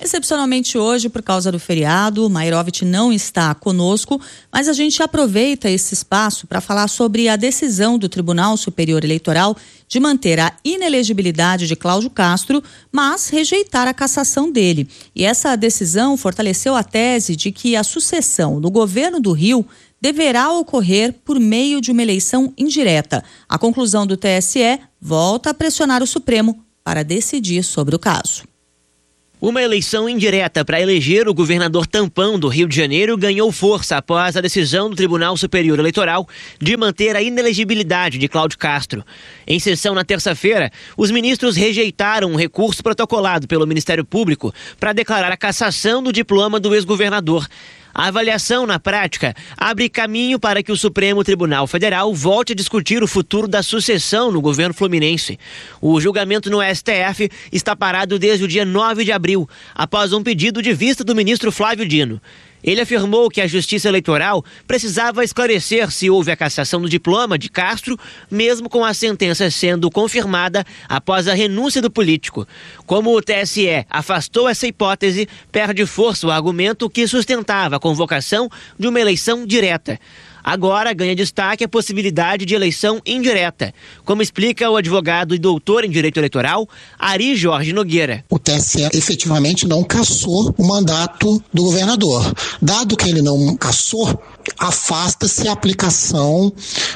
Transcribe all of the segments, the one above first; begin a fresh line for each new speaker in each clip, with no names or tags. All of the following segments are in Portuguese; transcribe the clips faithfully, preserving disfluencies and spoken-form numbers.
Excepcionalmente hoje, por causa do feriado, Mairovitch não está conosco, mas a gente aproveita esse espaço para falar sobre a decisão do Tribunal Superior Eleitoral de manter a inelegibilidade de Cláudio Castro, mas rejeitar a cassação dele. E essa decisão fortaleceu a tese de que a sucessão no governo do Rio deverá ocorrer por meio de uma eleição indireta. A conclusão do T S E volta a pressionar o Supremo para decidir sobre o caso.
Uma eleição indireta para eleger o governador tampão do Rio de Janeiro ganhou força após a decisão do Tribunal Superior Eleitoral de manter a inelegibilidade de Cláudio Castro. Em sessão na terça-feira, os ministros rejeitaram um recurso protocolado pelo Ministério Público para declarar a cassação do diploma do ex-governador. A avaliação, na prática, abre caminho para que o Supremo Tribunal Federal volte a discutir o futuro da sucessão no governo fluminense. O julgamento no S T F está parado desde o dia nove de abril, após um pedido de vista do ministro Flávio Dino. Ele afirmou que a Justiça Eleitoral precisava esclarecer se houve a cassação do diploma de Castro, mesmo com a sentença sendo confirmada após a renúncia do político. Como o T S E afastou essa hipótese, perde força o argumento que sustentava a convocação de uma eleição direta. Agora ganha destaque a possibilidade de eleição indireta, como explica o advogado e doutor em Direito Eleitoral, Ari Jorge Nogueira.
O T S E efetivamente não cassou o mandato do governador. Dado que ele não cassou, afasta-se a aplicação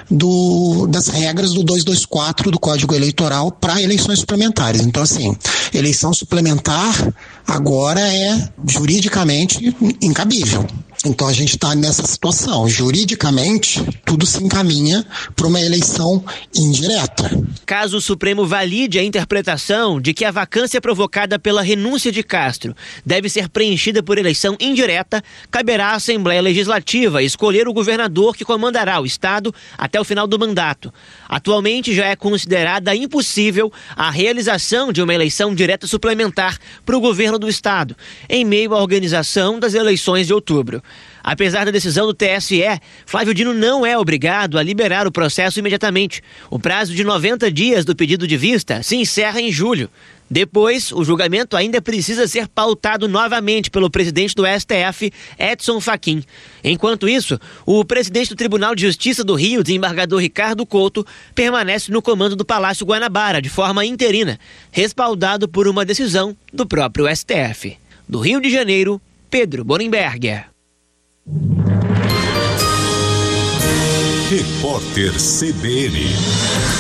do, das regras do duzentos e vinte e quatro do Código Eleitoral para eleições suplementares. Então, assim, eleição suplementar agora é juridicamente incabível. Então a gente está nessa situação. Juridicamente, tudo se encaminha para uma eleição indireta.
Caso o Supremo valide a interpretação de que a vacância provocada pela renúncia de Castro deve ser preenchida por eleição indireta, caberá à Assembleia Legislativa escolher o governador que comandará o Estado até o final do mandato. Atualmente já é considerada impossível a realização de uma eleição direta suplementar para o governo do Estado, em meio à organização das eleições de outubro. Apesar da decisão do T S E, Flávio Dino não é obrigado a liberar o processo imediatamente. O prazo de noventa dias do pedido de vista se encerra em julho. Depois, o julgamento ainda precisa ser pautado novamente pelo presidente do S T F, Edson Fachin. Enquanto isso, o presidente do Tribunal de Justiça do Rio, desembargador Ricardo Couto, permanece no comando do Palácio Guanabara de forma interina, respaldado por uma decisão do próprio S T F. Do Rio de Janeiro, Pedro Bonenberger.
Repórter C B N.